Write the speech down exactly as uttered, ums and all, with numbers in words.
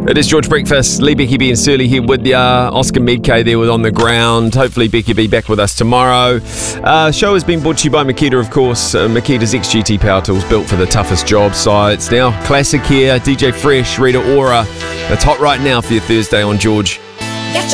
It is George Breakfast. Lee, Becky B and Surly here with you. Oscar Medke there with On The Ground. Hopefully Becky will be back with us tomorrow. Uh, show has been brought to you by Makita, of course. Uh, Makita's X G T power tools built for the toughest job sites. Now, classic here. D J Fresh, Rita Ora. It's hot right now for your Thursday on George.